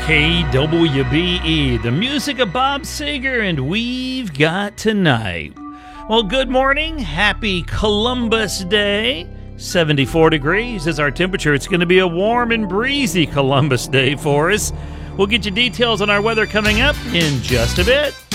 KWBE, the music of Bob Seger, and We've Got Tonight. Well, good morning. Happy Columbus Day. 74 degrees is our temperature. It's going to be a warm and breezy Columbus Day for us. We'll get you details on our weather coming up in just a bit.